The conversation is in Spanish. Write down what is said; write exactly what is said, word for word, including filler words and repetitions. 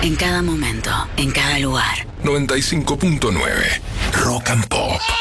En cada momento, en cada lugar. noventa y cinco punto nueve Rock and Pop.